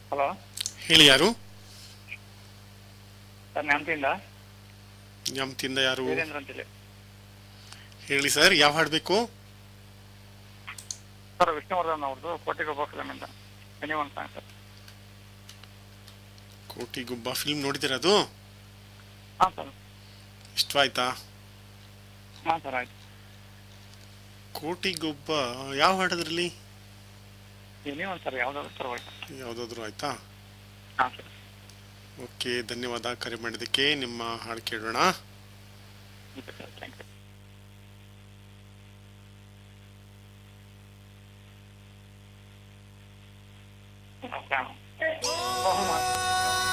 Hello ಹೇಳಿ, ಯಾರು? Sir, ನ್ಯಾಮತಿಯಿಂದ ನ್ಯಾಮತಿಯಿಂದ ಯಾರು? ವೀರೇಂದ್ರ ಅಂತೇಳಿ. ಹೇಳಿ ಸರ್, ಯಾವ ಹಾಡಬೇಕು? ಸರ್, ವಿಷ್ಣುವರ್ಧನ್ ಅವ್ರದ್ದು Kotigobba ಫಿಲಮಿಂದ anyone song sir. Kotigobba film ನೋಡಿದಿರ ಅದು? ಹಾಂ ಸರ್. ಇಷ್ಟವಾಯ್ತಾ? ಹಾಂ ಸರ್, ಆಯ್ತು. ಕೋಟಿಗೊಬ್ಬ ಯಾವ ಹಾಡೋದ್ರಲ್ಲಿ? ಎನಿವನ್ ಸರ್, ಯಾವ್ದಾದ್ರು ಸರ್ ಹೋಯ್ತು. ಯಾವುದಾದ್ರೂ ಆಯ್ತಾ? ಹಾಂ ಸರ್. ಓಕೆ, ಧನ್ಯವಾದ ಕರೆ ಮಾಡಿದ್ದಕ್ಕೆ. ನಿಮ್ಮ ಹಾಡು ಕೇಳೋಣ. Okay sir, thank you.